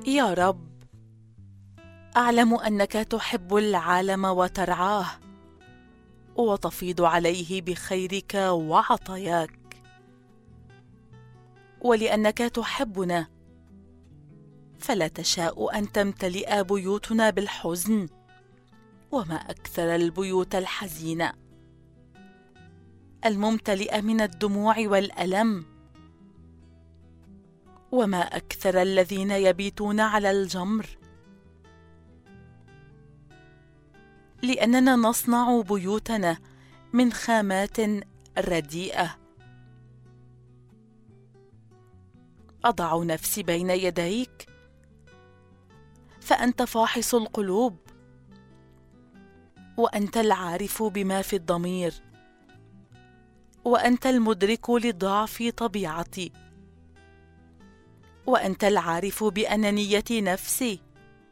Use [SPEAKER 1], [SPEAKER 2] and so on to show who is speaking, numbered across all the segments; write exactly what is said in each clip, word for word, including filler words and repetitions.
[SPEAKER 1] يا رب، أعلم أنك تحب العالم وترعاه وتفيض عليه بخيرك وعطاياك، ولأنك تحبنا فلا تشاء أن تمتلئ بيوتنا بالحزن، وما أكثر البيوت الحزينة الممتلئة من الدموع والألم، وما أكثر الذين يبيتون على الجمر، لأننا نصنع بيوتنا من خامات رديئة. أضع نفسي بين يديك، فأنت فاحص القلوب، وأنت العارف بما في الضمير، وأنت المدرك لضعف طبيعتي، وأنت العارف بأنانية نفسي.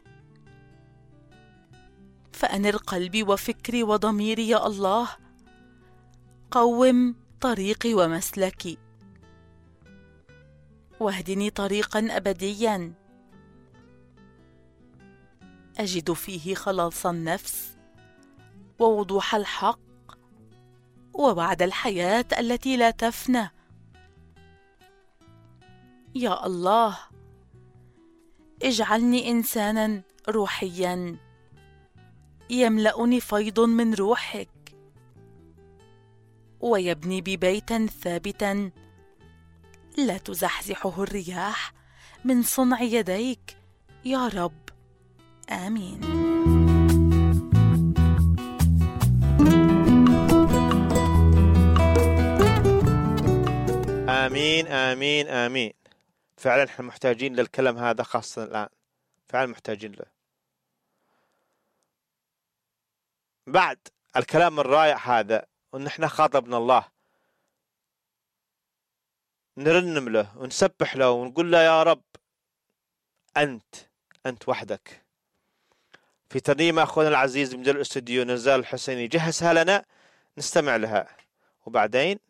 [SPEAKER 1] فأنر قلبي وفكري وضميري يا الله، قوم طريقي ومسلكي، واهدني طريقا أبديا أجد فيه خلاص النفس ووضوح الحق ووعد الحياة التي لا تفنى. يا الله، اجعلني إنسانا روحيا يملأني فيض من روحك، ويبني بي بيتا ثابتا لا تزحزحه الرياح من صنع يديك يا رب. آمين.
[SPEAKER 2] آمين آمين آمين. فعلا احنا محتاجين للكلام هذا خاصة الآن، فعلا محتاجين له. بعد الكلام الرائع هذا وان احنا خاطبنا الله، نرنم له ونسبح له ونقول له يا رب أنت أنت وحدك. في ترنيمة أخونا العزيز من الاستوديو نزال الحسيني جهزها لنا، نستمع لها وبعدين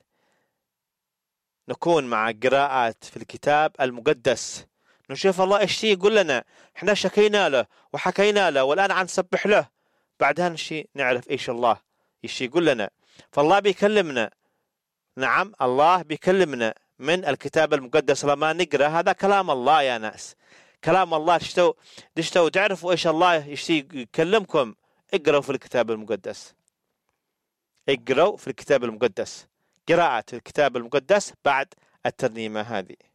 [SPEAKER 2] نكون مع قراءات في الكتاب المقدس، نشوف الله ايش يقول لنا. احنا شكينا له وحكينا له والآن عن نسبح له، بعدها نشي نعرف ايش الله ايش يقول لنا. فالله بيكلمنا، نعم الله بيكلمنا من الكتاب المقدس. لما نقرأ هذا كلام الله يا ناس، كلام الله. تشتو تشتو تعرفوا ايش الله يشتي يكلمكم، اقرأوا في الكتاب المقدس، اقرأوا في الكتاب المقدس. قراءة الكتاب المقدس بعد الترنيمة هذه.